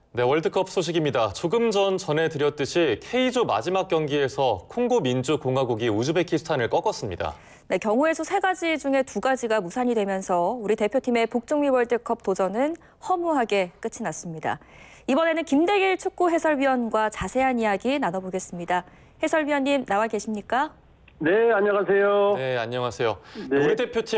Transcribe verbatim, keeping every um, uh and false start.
네, 월드컵 소식입니다. 조금 전 전해드렸듯이 K조 마지막 경기에서 콩고 민주공화국이 우즈베키스탄을 꺾었습니다. 네, 경우의 수 세 가지 중에 두 가지가 무산이 되면서 우리 대표팀의 북중미 월드컵 도전은 허무하게 끝이 났습니다. 이번에는 김대길 축구 해설위원과 자세한 이야기 나눠보겠습니다. 해설위원님 나와 계십니까? 네, 안녕하세요. 네, 안녕하세요. 네. 우리 대표팀